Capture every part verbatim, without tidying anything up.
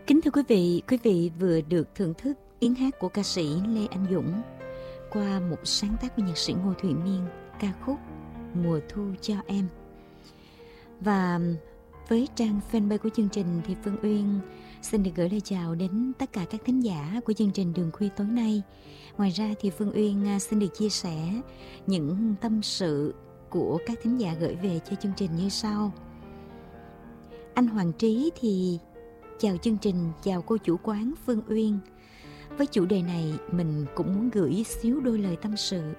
Kính thưa quý vị, quý vị vừa được thưởng thức tiếng hát của ca sĩ Lê Anh Dũng qua một sáng tác của nhạc sĩ Ngô Thụy Miên, ca khúc Mùa Thu Cho Em. Và với trang fanpage của chương trình thì Phương Uyên xin được gửi lời chào đến tất cả các thính giả của chương trình Đường Khuya tối nay. Ngoài ra thì Phương Uyên xin được chia sẻ những tâm sự của các thính giả gửi về cho chương trình như sau. Anh Hoàng Trí thì chào chương trình, chào cô chủ quán Phương Uyên. Với chủ đề này mình cũng muốn gửi xíu đôi lời tâm sự.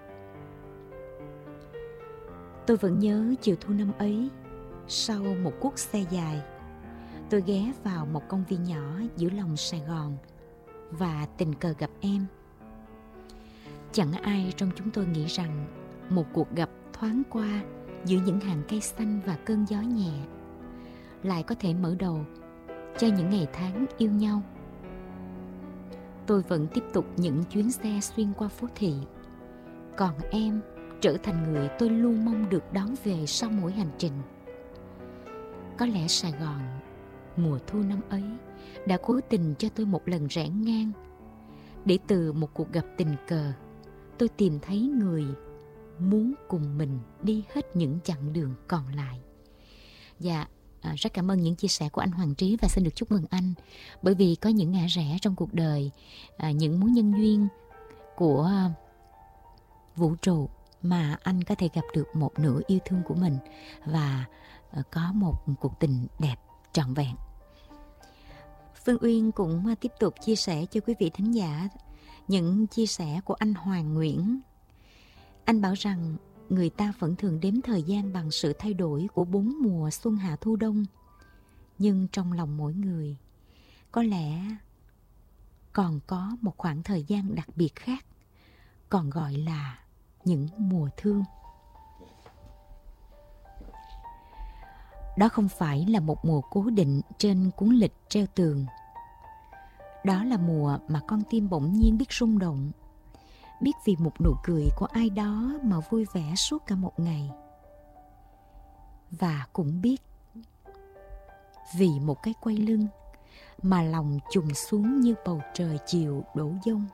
Tôi vẫn nhớ chiều thu năm ấy, sau một cuốc xe dài, tôi ghé vào một công viên nhỏ giữa lòng Sài Gòn và tình cờ gặp em. Chẳng ai trong chúng tôi nghĩ rằng một cuộc gặp thoáng qua giữa những hàng cây xanh và cơn gió nhẹ lại có thể mở đầu cho những ngày tháng yêu nhau. Tôi vẫn tiếp tục những chuyến xe xuyên qua phố thị, còn em trở thành người tôi luôn mong được đón về sau mỗi hành trình. Có lẽ Sài Gòn mùa thu năm ấy đã cố tình cho tôi một lần rẽ ngang, để từ một cuộc gặp tình cờ tôi tìm thấy người muốn cùng mình đi hết những chặng đường còn lại. Dạ, à, rất cảm ơn những chia sẻ của anh Hoàng Trí và xin được chúc mừng anh, bởi vì có những ngã rẽ trong cuộc đời, à, những mối nhân duyên của vũ trụ mà anh có thể gặp được một nửa yêu thương của mình và à, có một cuộc tình đẹp trọn vẹn. Phương Uyên cũng tiếp tục chia sẻ cho quý vị thính giả những chia sẻ của anh Hoàng Nguyễn. Anh bảo rằng người ta vẫn thường đếm thời gian bằng sự thay đổi của bốn mùa xuân hạ thu đông. Nhưng trong lòng mỗi người, có lẽ còn có một khoảng thời gian đặc biệt khác, còn gọi là những mùa thương. Đó không phải là một mùa cố định trên cuốn lịch treo tường. Đó là mùa mà con tim bỗng nhiên biết rung động, biết vì một nụ cười của ai đó mà vui vẻ suốt cả một ngày. Và cũng biết vì một cái quay lưng mà lòng trùng xuống như bầu trời chiều đổ dông.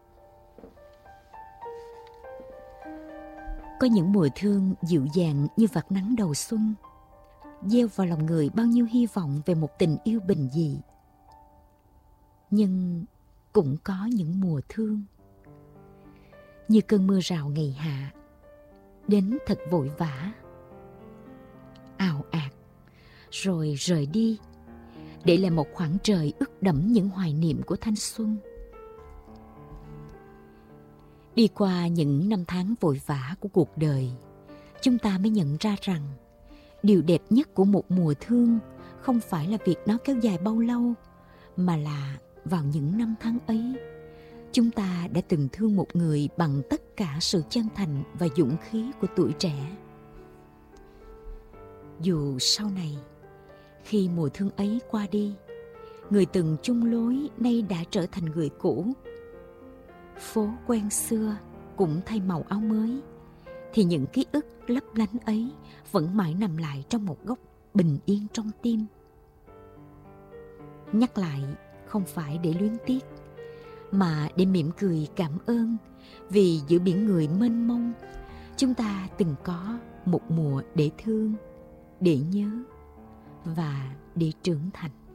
Có những mùa thương dịu dàng như vạt nắng đầu xuân, gieo vào lòng người bao nhiêu hy vọng về một tình yêu bình dị. Nhưng cũng có những mùa thương như cơn mưa rào ngày hạ, đến thật vội vã, ào ạt, rồi rời đi, để lại một khoảng trời ướt đẫm những hoài niệm của thanh xuân. Đi qua những năm tháng vội vã của cuộc đời, chúng ta mới nhận ra rằng điều đẹp nhất của một mùa thương không phải là việc nó kéo dài bao lâu, mà là vào những năm tháng ấy, chúng ta đã từng thương một người bằng tất cả sự chân thành và dũng khí của tuổi trẻ. Dù sau này, khi mùa thương ấy qua đi, người từng chung lối nay đã trở thành người cũ, phố quen xưa cũng thay màu áo mới, thì những ký ức lấp lánh ấy vẫn mãi nằm lại trong một góc bình yên trong tim. Nhắc lại không phải để luyến tiếc, mà để mỉm cười cảm ơn vì giữa biển người mênh mông, chúng ta từng có một mùa để thương, để nhớ và để trưởng thành.